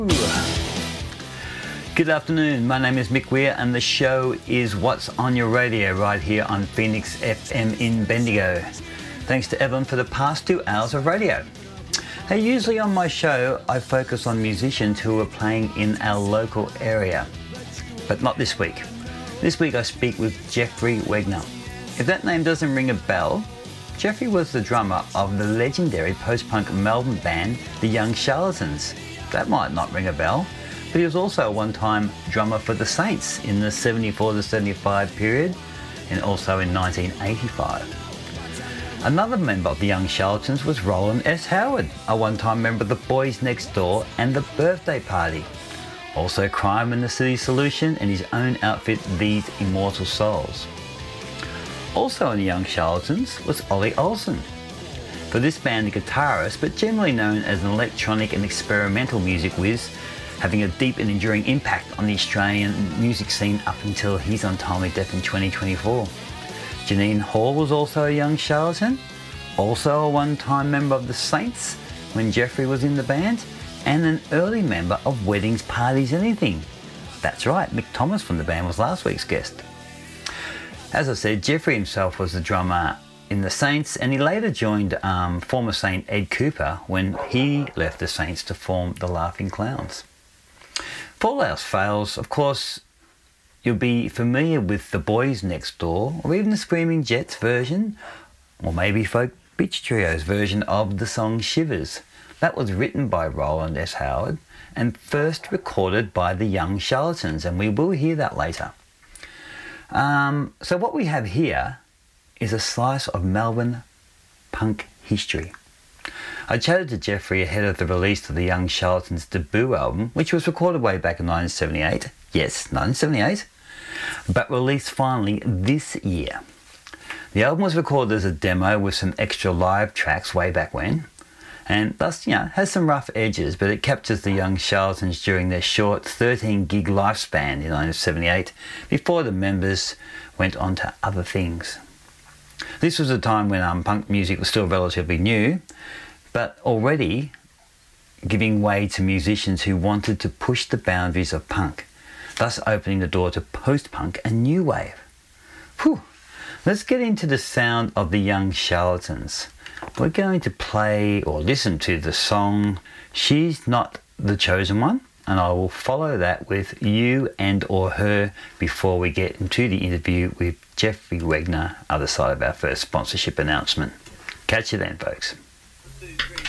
Good afternoon, my name is Mick Weir and the show is What's on Your Radio right here on Phoenix FM in Bendigo. Thanks to Evelyn for the past 2 hours of radio. Hey, usually on my show I focus on musicians who are playing in our local area, but not this week. This week I speak with Jeffrey Wegner. If that name doesn't ring a bell, Jeffrey was the drummer of the legendary post-punk Melbourne band The Young Charlatans. That might not ring a bell, but he was also a one-time drummer for the Saints in the 74 to 75 period and also in 1985. Another member of the Young Charlatans was Roland S. Howard, a one-time member of the Boys Next Door and the Birthday Party. Also Crime and the City Solution and his own outfit These Immortal Souls. Also in the Young Charlatans was Ollie Olsen. For this band, the guitarist, but generally known as an electronic and experimental music whiz, having a deep and enduring impact on the Australian music scene up until his untimely death in 2024. Janine Hall was also a Young Charlatan, also a one-time member of the Saints when Jeffrey was in the band, and an early member of Weddings, Parties, Anything. That's right, Mick Thomas from the band was last week's guest. As I said, Jeffrey himself was the drummer in the Saints, and he later joined former Saint Ed Cooper when he left the Saints to form the Laughing Clowns. If all else fails, of course, you'll be familiar with the Boys Next Door, or even the Screaming Jets version, or maybe Folk Beach Trio's version of the song Shivers. That was written by Roland S. Howard and first recorded by the Young Charlatans, and we will hear that later. So what we have here is a slice of Melbourne punk history. I chatted to Jeffrey ahead of the release of the Young Charlatans' debut album, which was recorded way back in 1978. Yes, 1978, but released finally this year. The album was recorded as a demo with some extra live tracks way back when, and thus, has some rough edges, but it captures the Young Charlatans during their short 13-gig lifespan in 1978, before the members went on to other things. This was a time when punk music was still relatively new, but already giving way to musicians who wanted to push the boundaries of punk, thus opening the door to post-punk and new wave. Whew. Let's get into the sound of the Young Charlatans. We're going to play or listen to the song She's Not the Chosen One, and I will follow that with You and or Her before we get into the interview with Jeffrey Wegner, other side of our first sponsorship announcement. Catch you then, folks.